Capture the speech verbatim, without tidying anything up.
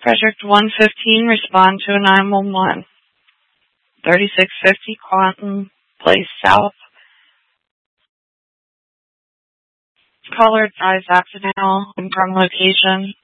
District one fifteen, respond to a nine one one. thirty-six fifty Quantum Place South. Caller advised accidental and from location.